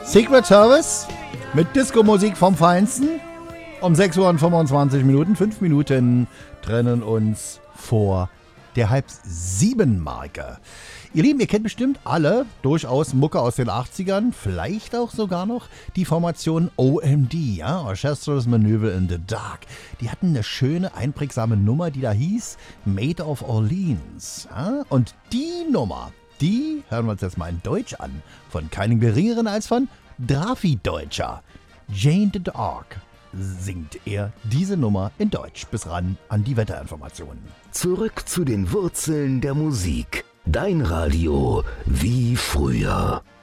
Secret Service mit Disco-Musik vom Feinsten. Um 6 Uhr und 25 Minuten, 5 Minuten trennen uns vor der halb 7 Marke. Ihr Lieben, ihr kennt bestimmt alle durchaus Mucke aus den 80ern, vielleicht auch sogar noch die Formation OMD, ja? Orchestra's Maneuver in the Dark. Die hatten eine schöne, einprägsame Nummer, die da hieß Maid of Orleans. Ja? Und die Nummer, die hören wir uns jetzt mal in Deutsch an, von keinem geringeren als von Drafi Deutscher. Jane the Dark singt er diese Nummer in Deutsch. Bis ran an die Wetterinformationen. Zurück zu den Wurzeln der Musik. Dein Radio wie früher.